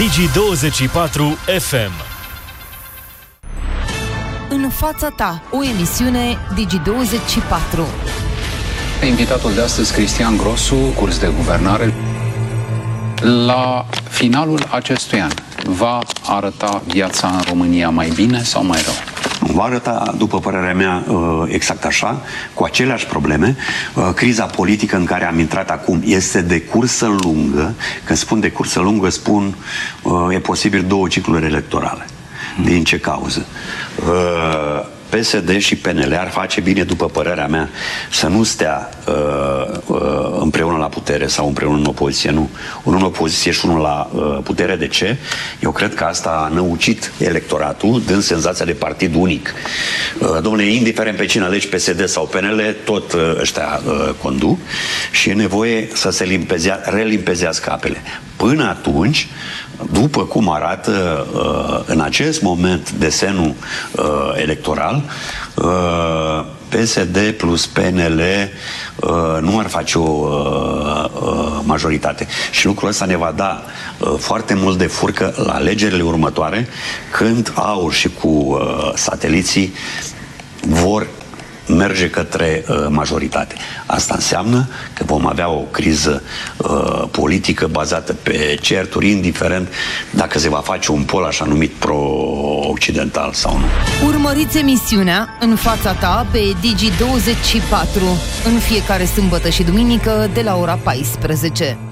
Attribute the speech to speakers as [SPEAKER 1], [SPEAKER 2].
[SPEAKER 1] Digi24 FM.
[SPEAKER 2] În fața ta, o emisiune Digi24.
[SPEAKER 3] Invitatul de astăzi, Cristian Grosu, curs de guvernare. La finalul acestui an, va arăta viața în România mai bine sau mai rău?
[SPEAKER 4] Va arăta, după părerea mea, exact așa, cu aceleași probleme. Criza politică în care am intrat acum este de cursă lungă. Când spun de cursă lungă, spun e posibil 2 cicluri electorale. Din ce cauză? PSD și PNL ar face bine, după părerea mea, să nu stea împreună la putere sau împreună în opoziție, nu. Unul în opoziție și unul la putere. De ce? Eu cred că asta a năucit electoratul, dând senzația de partid unic. Dom'le, indiferent pe cine alegi, PSD sau PNL, tot ăștia conduc și e nevoie să se relimpezească apele. Până atunci, după cum arată în acest moment desenul electoral, PSD plus PNL nu ar face o majoritate. Și lucrul ăsta ne va da foarte mult de furcă la alegerile următoare, când AUR și cu sateliții vor merge către majoritate. Asta înseamnă că vom avea o criză politică bazată pe certuri, indiferent dacă se va face un pol așa numit pro-occidental sau nu.
[SPEAKER 2] Urmăriți emisiunea În fața ta pe Digi24 în fiecare sâmbătă și duminică de la ora 14.